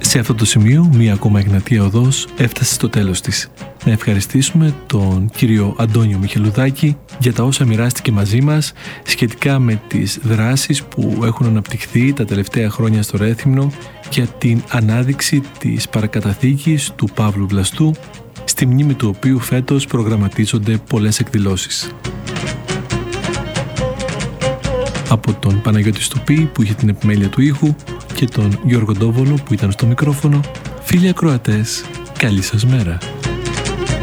Σε αυτό το σημείο, μία ακόμα Εγνατία Οδός έφτασε στο τέλος της. Να ευχαριστήσουμε τον κύριο Αντώνιο Μιχελουδάκη για τα όσα μοιράστηκε μαζί μας σχετικά με τις δράσεις που έχουν αναπτυχθεί τα τελευταία χρόνια στο Ρέθυμνο για την ανάδειξη της παρακαταθήκης του Παύλου Βλαστού, στη μνήμη του οποίου φέτος προγραμματίζονται πολλές εκδηλώσεις. Από τον Παναγιώτη Στοπή που είχε την επιμέλεια του ήχου και τον Γιώργο Ντόβολο που ήταν στο μικρόφωνο, φίλοι ακροατές, καλή σας μέρα.